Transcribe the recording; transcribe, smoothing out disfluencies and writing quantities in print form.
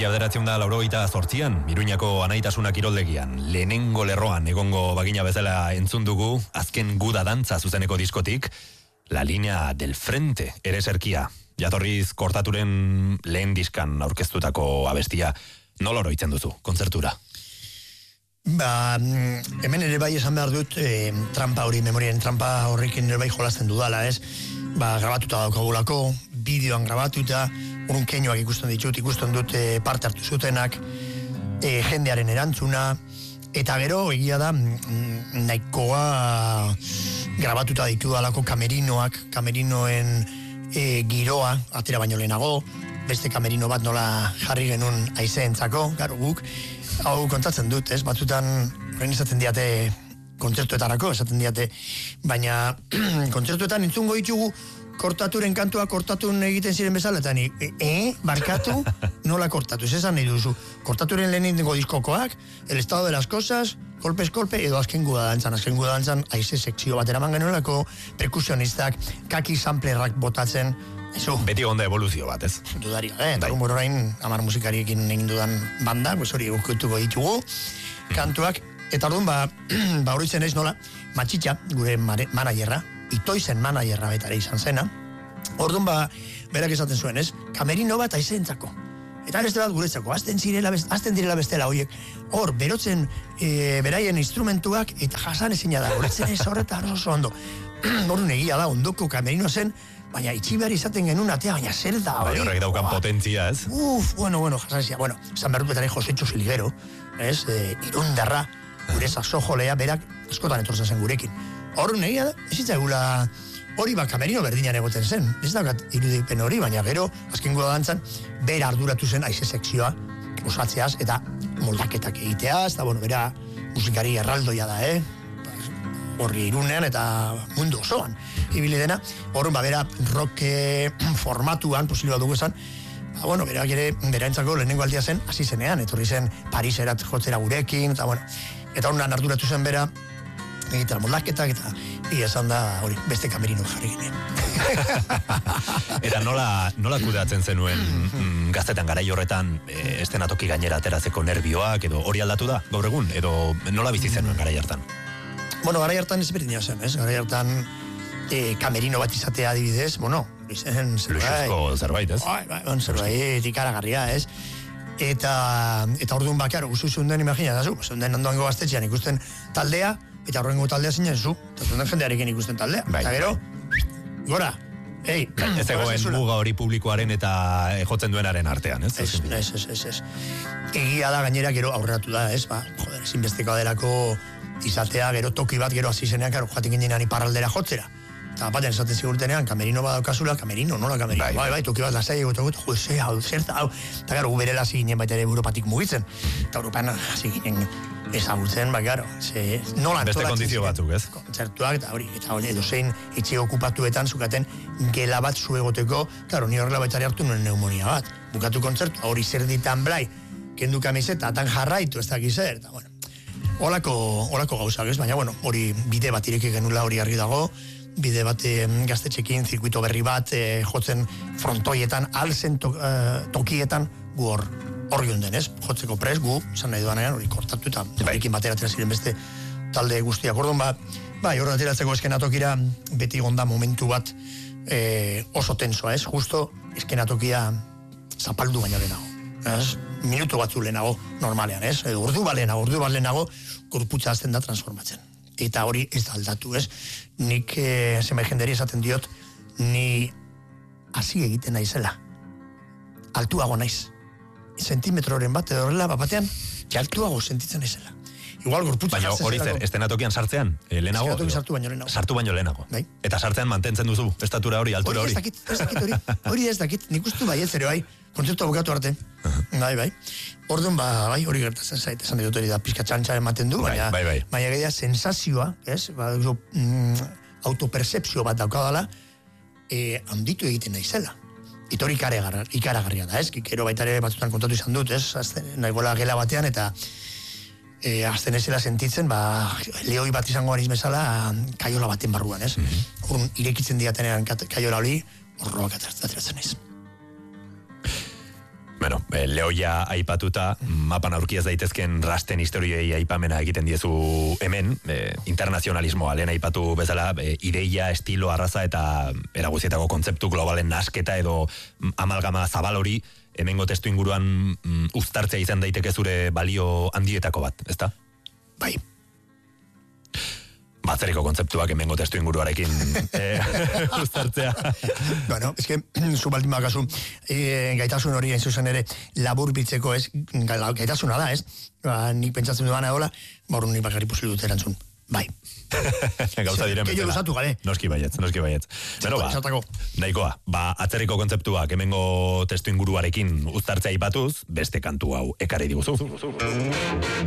1988an, Iruñako Anaitasuna kiroldegian, lehenengo lerroan egongo bagina bezala entzun dugu, azken guda dantza zuzeneko diskotik, La Línea del Frente, ereserkia. Jatorriz Kortaturen lehen diskan aurkeztutako abestia. Nola oroitzen duzu, kontzertura? Hemen ere bai esan behar dut, trampa hori, memorien trampa horrekin ere bai jolasten dudala, ez? Grabatuta daukagulako, bideoan grabatuta, urun keinoak ikusten dut parte hartu zutenak, jendearen erantzuna, eta gero egia da nahikoa grabatuta ditudalako kamerinoen giroa, atera baino lehenago, beste kamerino bat nola jarri genuen aizeentzako, garo guk, hau kontatzen dut, ez, batzutan horrein izaten diate kontzertuetarako, esaten diate, baina kontzertuetan entzungo ditugu Kortaturen kantua kortatun egiten ziren bezala, eta ni, barkatu, nola kortatu, ez esan nahi duzu, Kortaturen lehenengo diskokoak, El estado de las cosas, kolpez kolpe, edo azken guda dantzan, aize sekzio bat eraman genuelako, perkusionistak, kaki samplerrak botatzen, eso. Beti gonda evoluzio bat, ez? Dudaria, eta orain, 10 musikariekin egin dudan banda, hori egukutuko ditugu, kantuak, eta orduan, hori zen ez nola, Matxitxa, gure managerra, Itoizen managerra betare izan zena, orduan berak esaten zuen, ez? Kamerino bat aizeentzako. Eta beste bat guretzako, azten direla bestela horiek, hor, berotzen beraien instrumentuak, eta jasan ezina da, horretzen ez horretan oso ondo. Orduan egia da, ondoko kamerino zen, baina itxi behar izaten genuen atea, baina zer da, hori? Horrek daukan potentzia, ez? Bueno, jasan ezia, esan behar dut betare Josetxo Siliguero, ez? Irundarra, gure saxojolea, berak askotan etortzen zen gurekin. Horren egia da, ez itzaigula hori kamerino berdinan egoten zen. Ez daukat irudipen hori, baina gero, azken guda dantzan, bera arduratu zen aize sekzioa, osatzeaz, eta moldaketak egiteaz, eta bera musikari erraldoia da, horri Irunean eta mundu osoan. Ibili dena, horren bera rock formatuan, posible dugu esan, berak ere, bera entzako lehenengo aldia zen, hasi zenean, etorri zen Pariserat jotzera gurekin, eta horren arduratu zen bera, eta moldaketak, eta esan da, hori, beste kamerino jarri ginen. Eta nola kudeatzen zenuen gaztetan garai horretan estenatoki gainera ateratzeko nerbioak, edo hori aldatu da, gaur egun, edo nola bizi zenuen garai hartan? Garai hartan ez berdina zen, ez? Garai hartan kamerino bat izatea adibidez, izen zerbait, ez? Zerbait ikaragarria, ez? Eta orduan bakaro, guztu den imagina, da zu, den ondoango gaztetxean ikusten taldea, eta horrengo taldea zinen zu, eta zuen jendearekin ikusten taldea. Eta gero, gora, ez egoen muga hori publikoaren eta jotzen duenaren artean, ez? Ez. Egia da gainera gero aurreratu da, ez? Ezinbesteko delako izatea, gero toki bat, gero hasi zenean, joaten ginean iparraldera jotzera. Eta batean esaten zigurtenean, kamerino badaukazula, kamerino, nola kamerino? Bai, toki bat lasai egotegut, hau, zerta, hau. Eta gero, gubere hasi ginen baita ere Europatik mugitzen. Eta Europan hasi ginen ezagutzen, gero, nola antolatzen. Beste kondizio batzuk, ez? Kontzertuak, eta hori, edo zein etxe okupatuetan zukaten gela bat zu egoteko, gero, ni horrela baitari hartu nuen pneumonia bat. Bukatu kontzertu, hori zer ditan blai, kendu kamiseta, atan jarraitu, ez dakiz zer, eta holako gauzak, ez? Baina, hori bide bat ireki genula hori argi dago, bide bat gaztetxekin, zirkuito berri bat, jotzen frontoietan, alzen tokietan, gu hor giunden, ez? Jotzeko prez, gu, izan nahi duanean, hori kortatu eta horrekin batera ziren beste talde guztiak. Orduan, hor ateratzeko eskenatokira beti gonda momentu bat oso tensoa, ez? Justo eskenatokia zapaldu baino lehenago. Ez? Minutu batzu lehenago normalean, ez? Ordu bat lehenago, gorputza azten da transformatzen. Eta hori ez da aldatu, ez? Nik zenbait jenderi esaten diot, ni hasi egiten naizela. Altuago naiz. Zentimetroren bat edo horrela, batean, altuago sentitzen naizela. Igual gorputza baina hori zer, estenatokian sartzean, lehenago? Estenatokian sartu baino lehenago. Sartu baino lehenago. Bai. Eta sartzean mantentzen duzu, estatura hori, altura hori. Hori ez dakit, nik ustu bai, ez ere bai, kontzertu abokatu arte. Bai. Orduan, bai, hori gertatzen zait, esan dut hori da, pizka txantxa ematen du, baina gaia sensazioa, ez, autopercepzio bat daukadala, handitu egiten naizela. Eta hori ikaragarria da, ez, kikero baitare batzutan kontatu izan dut, ez, nahigola gela batean, eta azten ezela sentitzen, lehoi bat izango ariz bezala, kaiola baten barruan, ez. Irekitzen diatenean kaiola hori, horroak ateratzen ez. Bueno, lehoia aipatuta, mapan aurkiaz daitezken rasten historioi aipamena egiten diezu hemen, internazionalismoa, lehen aipatu bezala, ideia, estilo, arraza eta eraguzietako kontzeptu globalen nasketa edo amalgama zabal hori, hemengo testu inguruan uztartzea izan daiteke zure balio handietako bat, ezta? Bai. Batzeriko kontzeptuak hemengo testu inguruarekin uztartzea. Bueno, es que zu baldin bakazu gaitasun hori zuzen ere labur bitzeko ez, gaitasuna da, ez? Nik pentsatzen duana egola, borun nik bakarri posible dut erantzun. Bai. Gauza diren bezala. Luzatu, gale. Noski baietz. Beno, nahikoa, atzerriko kontzeptuak hemengo testu inguruarekin uztartzea aipatuz, beste kantu hau ekarri diguzu.